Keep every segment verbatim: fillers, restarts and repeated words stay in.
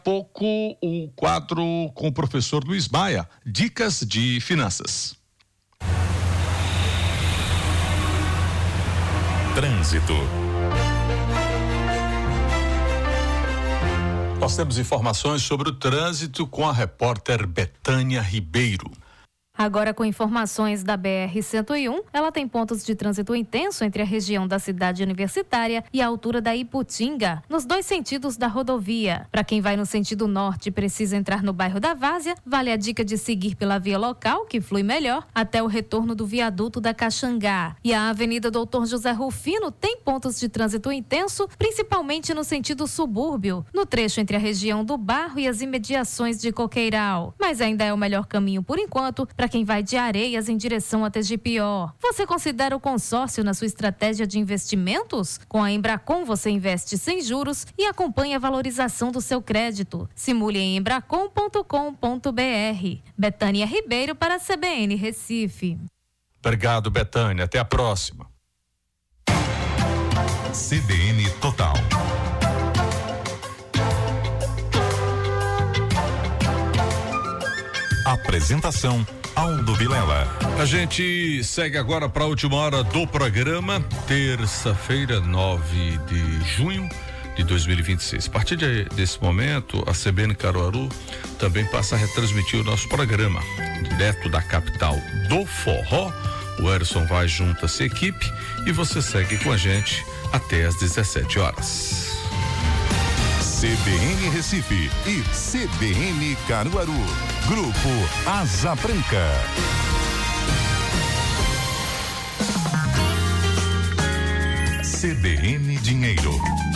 Pouco o quadro com o professor Luiz Maia, dicas de finanças. Trânsito. Nós temos informações sobre o trânsito com a repórter Betânia Ribeiro. Agora com informações da B R cento e um, ela tem pontos de trânsito intenso entre a região da cidade universitária e a altura da Iputinga, nos dois sentidos da rodovia. Para quem vai no sentido norte e precisa entrar no bairro da Várzea, vale a dica de seguir pela via local, que flui melhor, até o retorno do viaduto da Caxangá. E a Avenida Doutor José Rufino tem pontos de trânsito intenso, principalmente no sentido subúrbio, no trecho entre a região do Barro e as imediações de Coqueiral. Mas ainda é o melhor caminho por enquanto para quem vai de Areias em direção a Tegipió. Você considera o consórcio na sua estratégia de investimentos? Com a Embracon você investe sem juros e acompanha a valorização do seu crédito. Simule em embracon ponto com ponto b r. Betânia Ribeiro para a C B N Recife. Obrigado, Betânia. Até a próxima. C B N Total. Apresentação Aldo Vilela. A gente segue agora para a última hora do programa, terça-feira, nove de junho de dois mil e vinte e seis. A partir de, desse momento, a C B N Caruaru também passa a retransmitir o nosso programa, direto da capital do forró. O Erson vai junto-se à equipe e você segue com a gente até às dezessete horas. C B N Recife e C B N Caruaru. Grupo Asa Branca. C B N Dinheiro.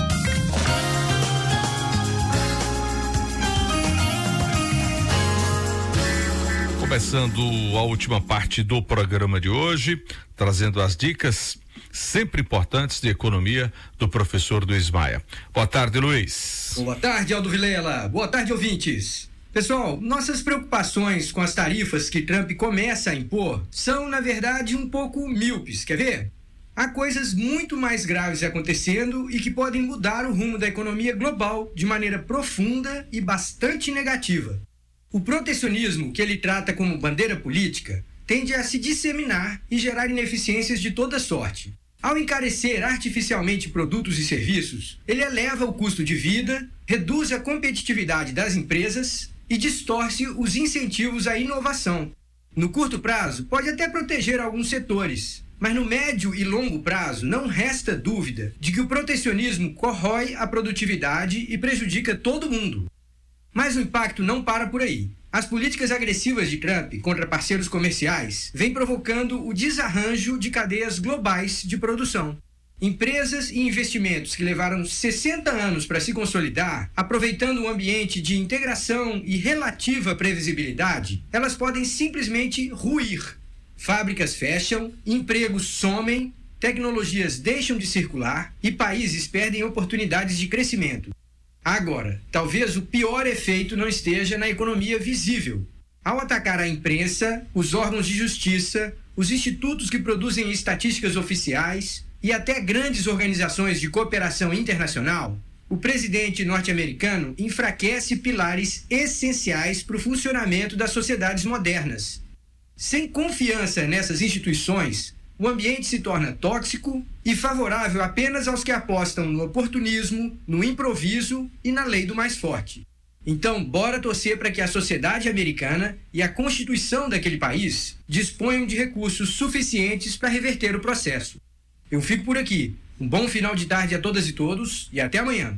Começando a última parte do programa de hoje, trazendo as dicas sempre importantes de economia do professor Luiz Maia. Boa tarde, Luiz. Boa tarde, Aldo Vilela. Boa tarde, ouvintes. Pessoal, nossas preocupações com as tarifas que Trump começa a impor são, na verdade, um pouco míopes. Quer ver? Há coisas muito mais graves acontecendo e que podem mudar o rumo da economia global de maneira profunda e bastante negativa. O protecionismo, que ele trata como bandeira política, tende a se disseminar e gerar ineficiências de toda sorte. Ao encarecer artificialmente produtos e serviços, ele eleva o custo de vida, reduz a competitividade das empresas e distorce os incentivos à inovação. No curto prazo, pode até proteger alguns setores, mas no médio e longo prazo não resta dúvida de que o protecionismo corrói a produtividade e prejudica todo mundo. Mas o impacto não para por aí. As políticas agressivas de Trump contra parceiros comerciais vêm provocando o desarranjo de cadeias globais de produção. Empresas e investimentos que levaram sessenta anos para se consolidar, aproveitando um ambiente de integração e relativa previsibilidade, elas podem simplesmente ruir. Fábricas fecham, empregos somem, tecnologias deixam de circular e países perdem oportunidades de crescimento. Agora, talvez o pior efeito não esteja na economia visível. Ao atacar a imprensa, os órgãos de justiça, os institutos que produzem estatísticas oficiais e até grandes organizações de cooperação internacional, o presidente norte-americano enfraquece pilares essenciais para o funcionamento das sociedades modernas. Sem confiança nessas instituições, o ambiente se torna tóxico e favorável apenas aos que apostam no oportunismo, no improviso e na lei do mais forte. Então, bora torcer para que a sociedade americana e a Constituição daquele país disponham de recursos suficientes para reverter o processo. Eu fico por aqui. Um bom final de tarde a todas e todos e até amanhã.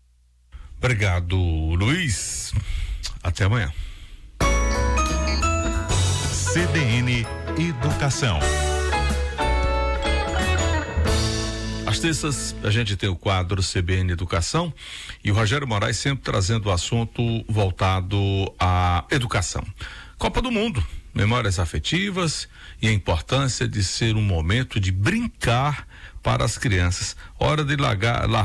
Obrigado, Luiz. Até amanhã. C B N Educação. Às terças a gente tem o quadro C B N Educação e o Rogério Moraes sempre trazendo o assunto voltado à educação. Copa do Mundo, memórias afetivas e a importância de ser um momento de brincar para as crianças. Hora de largar,